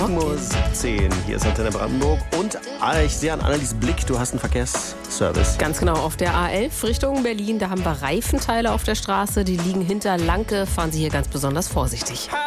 10. Hier ist Antenne Brandenburg und ich sehe an Annelies Blick, du hast einen Verkehrsservice. Ganz genau, auf der A11 Richtung Berlin, da haben wir Reifenteile auf der Straße, die liegen hinter Lanke, fahren Sie hier ganz besonders vorsichtig.